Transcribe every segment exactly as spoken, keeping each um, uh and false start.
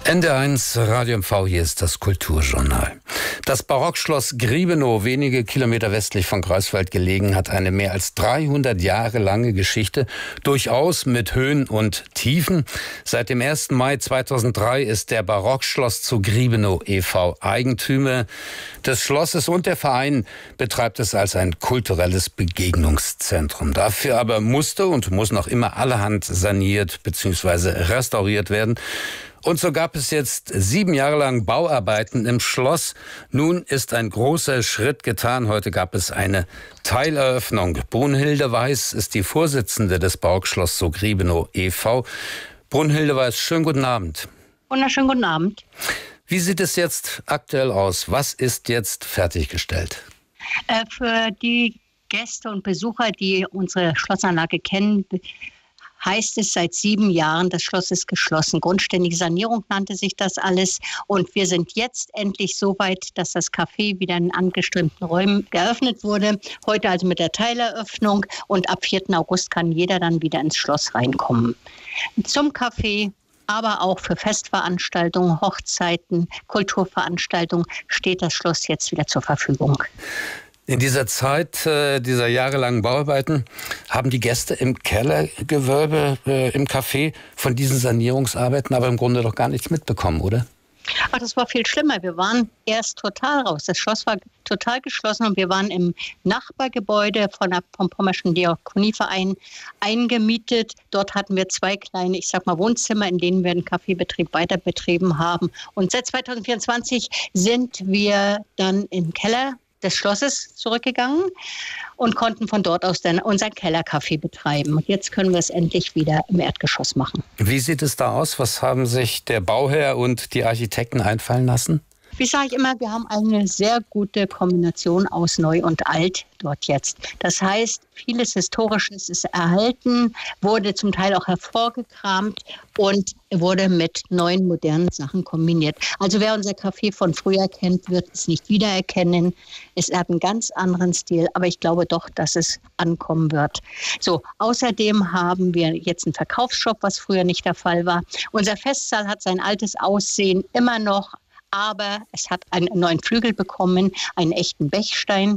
N D R eins Radio M V, hier ist das Kulturjournal. Das Barockschloss Griebenow, wenige Kilometer westlich von Greifswald gelegen, hat eine mehr als dreihundert Jahre lange Geschichte, durchaus mit Höhen und Tiefen. Seit dem ersten Mai zweitausenddrei ist der Barockschloss zu Griebenow e V Eigentümer des Schlosses und der Verein betreibt es als ein kulturelles Begegnungszentrum. Dafür aber musste und muss noch immer allerhand saniert bzw. restauriert werden. Und so gab es jetzt sieben Jahre lang Bauarbeiten im Schloss. Nun ist ein großer Schritt getan. Heute gab es eine Teileröffnung. Brunhilde Weiß ist die Vorsitzende des Barockschloss zu Griebenow e V Brunhilde Weiß, schönen guten Abend. Wunderschönen guten Abend. Wie sieht es jetzt aktuell aus? Was ist jetzt fertiggestellt? Äh, für die Gäste und Besucher, die unsere Schlossanlage kennen, heißt es seit sieben Jahren, das Schloss ist geschlossen. Grundständige Sanierung nannte sich das alles. Und wir sind jetzt endlich so weit, dass das Café wieder in angestrebten Räumen geöffnet wurde. Heute also mit der Teileröffnung. Und ab vierten August kann jeder dann wieder ins Schloss reinkommen. Zum Café, aber auch für Festveranstaltungen, Hochzeiten, Kulturveranstaltungen steht das Schloss jetzt wieder zur Verfügung. In dieser Zeit, äh, dieser jahrelangen Bauarbeiten, haben die Gäste im Kellergewölbe, äh, im Café von diesen Sanierungsarbeiten aber im Grunde doch gar nichts mitbekommen, oder? Ach, das war viel schlimmer. Wir waren erst total raus. Das Schloss war total geschlossen und wir waren im Nachbargebäude von der, vom Pommerschen Diakonieverein eingemietet. Dort hatten wir zwei kleine, ich sag mal, Wohnzimmer, in denen wir den Kaffeebetrieb weiter betrieben haben. Und seit zweitausendvierundzwanzig sind wir dann im Keller des Schlosses zurückgegangen und konnten von dort aus dann unseren Kellercafé betreiben. Und jetzt können wir es endlich wieder im Erdgeschoss machen. Wie sieht es da aus? Was haben sich der Bauherr und die Architekten einfallen lassen? Wie sage ich immer, wir haben eine sehr gute Kombination aus Neu und Alt dort jetzt. Das heißt, vieles Historisches ist erhalten, wurde zum Teil auch hervorgekramt und wurde mit neuen, modernen Sachen kombiniert. Also wer unser Café von früher kennt, wird es nicht wiedererkennen. Es hat einen ganz anderen Stil, aber ich glaube doch, dass es ankommen wird. So, außerdem haben wir jetzt einen Verkaufsshop, was früher nicht der Fall war. Unser Festsaal hat sein altes Aussehen immer noch, aber es hat einen neuen Flügel bekommen, einen echten Bechstein.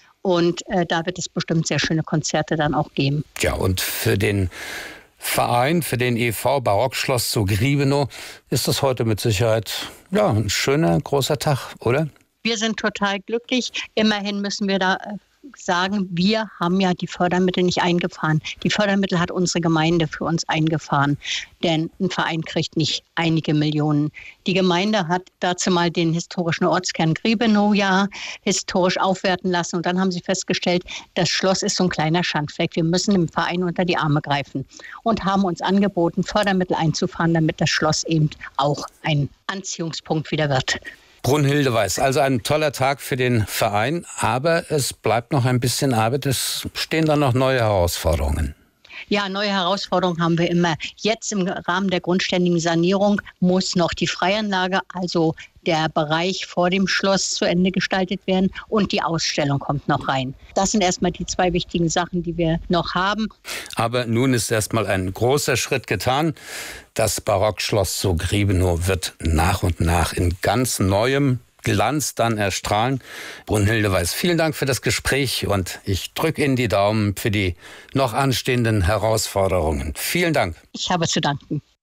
Und äh, da wird es bestimmt sehr schöne Konzerte dann auch geben. Ja, und für den Verein, für den e V Barockschloss zu Griebenow ist das heute mit Sicherheit ja, ein schöner, großer Tag, oder? Wir sind total glücklich. Immerhin müssen wir da sagen, wir haben ja die Fördermittel nicht eingefahren. Die Fördermittel hat unsere Gemeinde für uns eingefahren. Denn ein Verein kriegt nicht einige Millionen. Die Gemeinde hat dazu mal den historischen Ortskern Griebenow ja historisch aufwerten lassen. Und dann haben sie festgestellt, das Schloss ist so ein kleiner Schandfleck. Wir müssen dem Verein unter die Arme greifen. Und haben uns angeboten, Fördermittel einzufahren, damit das Schloss eben auch ein Anziehungspunkt wieder wird. Brunhilde Weiß, also ein toller Tag für den Verein, aber es bleibt noch ein bisschen Arbeit, es stehen dann noch neue Herausforderungen. Ja, neue Herausforderungen haben wir immer. Jetzt im Rahmen der grundständigen Sanierung muss noch die Freianlage, also der Bereich vor dem Schloss, zu Ende gestaltet werden und die Ausstellung kommt noch rein. Das sind erstmal die zwei wichtigen Sachen, die wir noch haben. Aber nun ist erstmal ein großer Schritt getan. Das Barockschloss zu Griebenow wird nach und nach in ganz neuem Glanz dann erstrahlen. Brunhilde Weiß, vielen Dank für das Gespräch und ich drücke Ihnen die Daumen für die noch anstehenden Herausforderungen. Vielen Dank. Ich habe zu danken.